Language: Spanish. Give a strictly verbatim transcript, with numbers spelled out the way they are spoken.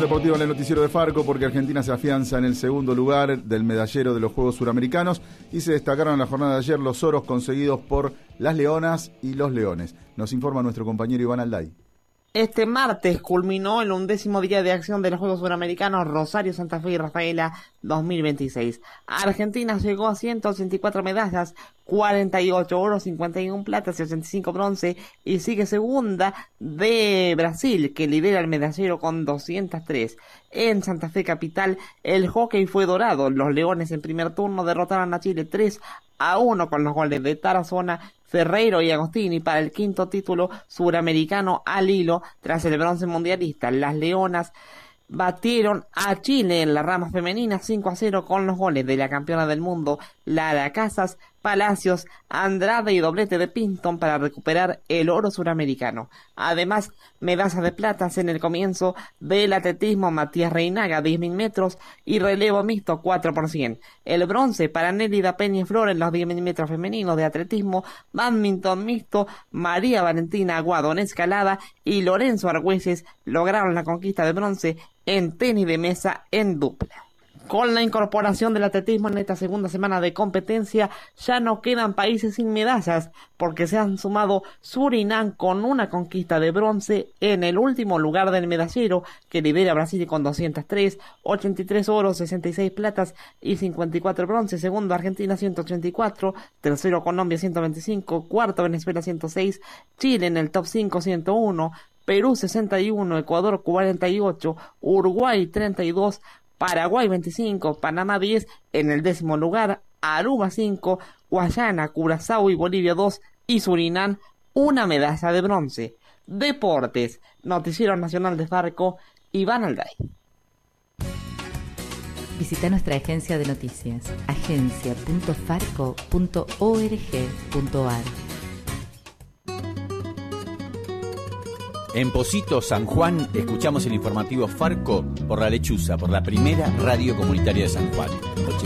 deportiva en el noticiero de Farco porque Argentina se afianza en el segundo lugar del medallero de los Juegos Suramericanos y se destacaron en la jornada de ayer los oros conseguidos por las Leonas y los Leones. Nos informa nuestro compañero Iván Alday. Este martes culminó el undécimo día de acción de los Juegos Suramericanos Rosario, Santa Fe y Rafaela dos mil veintiséis. Argentina llegó a ciento ochenta y cuatro medallas, cuarenta y ocho oros, cincuenta y uno platas y ochenta y cinco bronce, y sigue segunda de Brasil, que lidera el medallero con doscientos tres. En Santa Fe capital, el hockey fue dorado. Los Leones en primer turno derrotaron a Chile tres a uno con los goles de Tarazona, Ferreiro y Agostini para el quinto título suramericano al hilo tras el bronce mundialista. Las Leonas batieron a Chile en la rama femenina cinco a cero con los goles de la campeona del mundo Lara Casas, Palacios, Andrade y doblete de Pinton para recuperar el oro suramericano. Además, medalla de platas en el comienzo del atletismo Matías Reinaga, diez mil metros y relevo mixto cuatro por cien. El bronce para Nélida Peñaflor en los diez mil metros femeninos de atletismo, bádminton mixto, María Valentina Aguado en escalada y Lorenzo Argüelles lograron la conquista de bronce en tenis de mesa en dupla. Con la incorporación del atletismo en esta segunda semana de competencia, ya no quedan países sin medallas, porque se han sumado Surinam con una conquista de bronce en el último lugar del medallero, que lidera Brasil con doscientos tres, ochenta y tres oros, sesenta y seis platas y cincuenta y cuatro bronce. Segundo Argentina ciento ochenta y cuatro, tercero Colombia ciento veinticinco, cuarto Venezuela ciento seis, Chile en el top cinco ciento uno, Perú sesenta y uno, Ecuador cuarenta y ocho, Uruguay treinta y dos, Paraguay veinticinco, Panamá diez, en el décimo lugar, Aruba cinco, Guayana, Curazao y Bolivia dos, y Surinam una medalla de bronce. Deportes, Noticiero Nacional de Farco, Iván Alday. Visita nuestra agencia de noticias, agencia punto farco punto org punto ar. En Pocito, San Juan, escuchamos el informativo Farco por La Lechuza, por la primera radio comunitaria de San Juan.